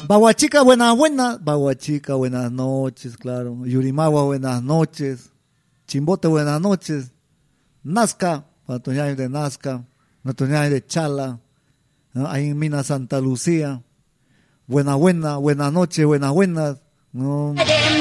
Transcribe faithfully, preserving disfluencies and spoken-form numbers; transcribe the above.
Bahuachica, buenas, buenas. Bahuachica, buenas noches, claro. Yurimagua, buenas noches. Chimbote, buenas noches. Nazca, para Toñayo de Nazca. Toñayo de Chala. ¿No? Ahí en Mina Santa Lucía. Buenas, buenas, buenas noches, buenas, buenas. No.